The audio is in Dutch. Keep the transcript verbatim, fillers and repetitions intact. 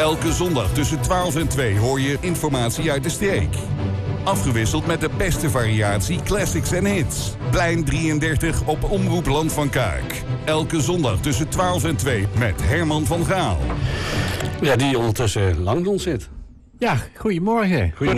Elke zondag tussen twaalf en twee hoor je informatie uit de streek. Afgewisseld met de beste variatie classics en hits. Plein drieëndertig op Omroep Land van Kuik. Elke zondag tussen twaalf en twee met Herman van Gaal. Ja, die ondertussen lang rond zit. Ja, goedemorgen. Goedemorgen.